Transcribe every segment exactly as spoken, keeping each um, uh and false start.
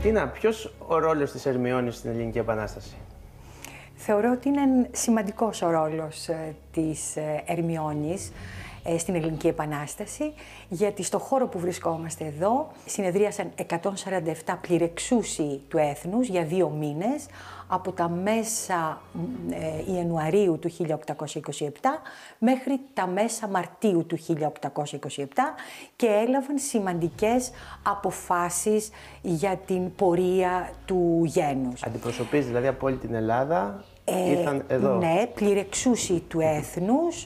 Τίνα, ποιος ο ρόλος της Ερμιώνης στην Ελληνική Επανάσταση? Θεωρώ ότι είναι σημαντικός ο ρόλος της Ερμιώνης στην Ελληνική Επανάσταση, γιατί στο χώρο που βρισκόμαστε εδώ συνεδρίασαν εκατόν σαράντα επτά πληρεξούσιοι του έθνους για δύο μήνες, από τα μέσα ε, Ιανουαρίου του χίλια οκτακόσια είκοσι επτά μέχρι τα μέσα Μαρτίου του χίλια οκτακόσια είκοσι επτά και έλαβαν σημαντικές αποφάσεις για την πορεία του γένους. Αντιπροσωπείς δηλαδή από όλη την Ελλάδα ε, ήρθαν εδώ. Ναι, πληρεξούσιοι του έθνους.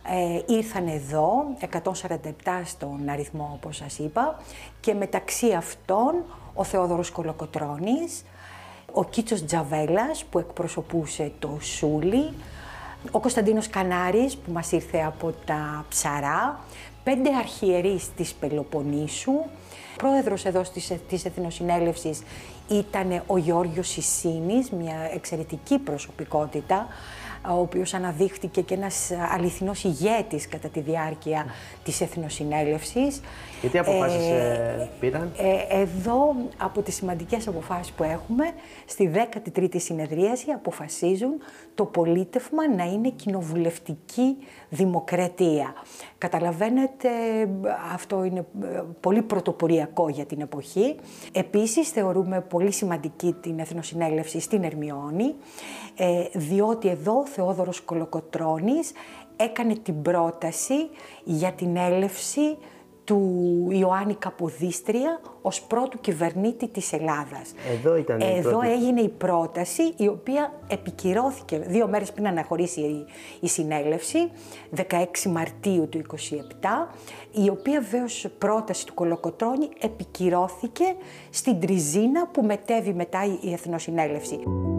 Ε, ήρθαν εδώ, εκατόν σαράντα επτά στον αριθμό όπως σας είπα, και μεταξύ αυτών ο Θεόδωρος Κολοκοτρώνης, ο Κίτσος Τζαβέλας που εκπροσωπούσε το Σούλι, ο Κωνσταντίνος Κανάρης που μας ήρθε από τα Ψαρά, πέντε αρχιερείς της Πελοποννήσου. Πρόεδρος εδώ της Εθνοσυνέλευσης ήταν ο Γεώργιος Σισίνης, μια εξαιρετική προσωπικότητα, ο οποίος αναδείχθηκε και ένας αληθινός ηγέτης κατά τη διάρκεια της Εθνοσυνέλευσης. Και τι αποφάσεις ε, πήραν? Ε, εδώ, από τις σημαντικές αποφάσεις που έχουμε, στη δέκατη τρίτη συνεδρίαση αποφασίζουν το πολίτευμα να είναι κοινοβουλευτική δημοκρατία. Καταλαβαίνετε, αυτό είναι πολύ πρωτοποριακό για την εποχή. Επίσης, θεωρούμε πολύ σημαντική την Εθνοσυνέλευση στην Ερμιώνη, ε, διότι εδώ ο Θεόδωρος Κολοκοτρώνης έκανε την πρόταση για την έλευση του Ιωάννη Καποδίστρια ως πρώτου κυβερνήτη της Ελλάδας. Εδώ ήταν η Εδώ πρώτη... έγινε η πρόταση, η οποία επικυρώθηκε δύο μέρες πριν αναχωρήσει η, η συνέλευση, δεκαέξι Μαρτίου του είκοσι επτά, η οποία βέβαιως πρόταση του Κολοκοτρώνη επικυρώθηκε στην Τριζίνα που μετέβη μετά η Εθνοσυνέλευση.